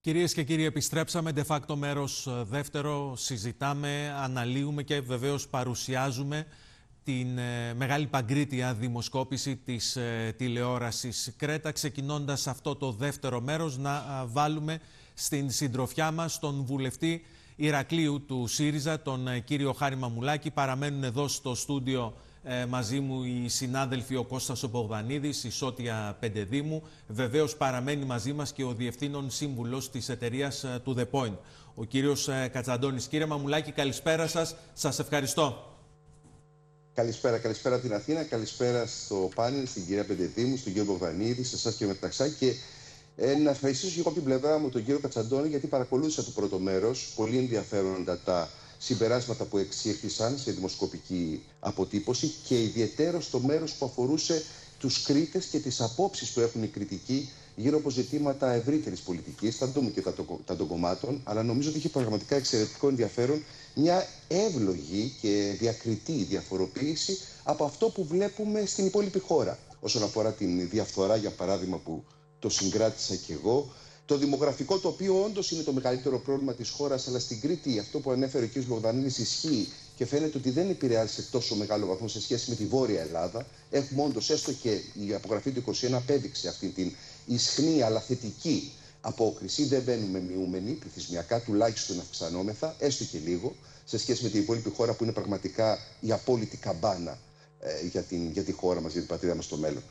Κυρίες και κύριοι, επιστρέψαμε de facto μέρος δεύτερο, συζητάμε, αναλύουμε και βεβαίως παρουσιάζουμε την μεγάλη παγκρίτια δημοσκόπηση της τηλεόρασης Κρέτα, ξεκινώντας αυτό το δεύτερο μέρος να βάλουμε στην συντροφιά μας τον βουλευτή Ηρακλείου του ΣΥΡΙΖΑ, τον κύριο Χάρη Μαμουλάκη. Παραμένουν εδώ στο στούντιο μαζί μου οι συνάδελφοι ο Κώστας ο Μπογδανίδης, η Σώτια Πεντεδήμου. Βεβαίως παραμένει μαζί μας και ο Διευθύνων Σύμβουλος της εταιρείας του The Point, ο κύριος Κατσαντώνης. Κύριε Μαμουλάκη, καλησπέρα σας. Σας ευχαριστώ. Καλησπέρα την Αθήνα, καλησπέρα στο πάνελ, στην κυρία Πεντεδήμου, στον κύριο Μπογδανίδη, σε εσάς και ο Μεταξά. Και να ευχαριστήσω και εγώ από την πλευρά μου τον κύριο Κατσαντώνη, γιατί παρακολούθησα το πρώτο μέρος. Πολύ ενδιαφέροντα τα συμπεράσματα που εξήχθησαν σε δημοσκοπική αποτύπωση και ιδιαίτερα στο μέρος που αφορούσε τους Κρήτες και τις απόψεις που έχουν οι κριτικοί γύρω από ζητήματα ευρύτερης πολιτικής. Θα δούμε και τα των κομμάτων, αλλά νομίζω ότι είχε πραγματικά εξαιρετικό ενδιαφέρον μια εύλογη και διακριτή διαφοροποίηση από αυτό που βλέπουμε στην υπόλοιπη χώρα. Όσον αφορά την διαφθορά, για παράδειγμα, που το συγκράτησα κι εγώ, το δημογραφικό, το οποίο όντως είναι το μεγαλύτερο πρόβλημα της χώρας, αλλά στην Κρήτη αυτό που ανέφερε ο κ. Μπογδανίδης ισχύει και φαίνεται ότι δεν επηρεάζει σε τόσο μεγάλο βαθμό σε σχέση με τη Βόρεια Ελλάδα. Έχουμε όντως, έστω και η απογραφή του 2021 απέδειξε αυτή την ισχνή αλλά θετική απόκριση. Δεν μπαίνουμε μειούμενοι, πληθυσμιακά τουλάχιστον αυξανόμεθα, έστω και λίγο, σε σχέση με την υπόλοιπη χώρα που είναι πραγματικά η απόλυτη καμπάνα για τη χώρα μας, για την πατρίδα μας στο μέλλον.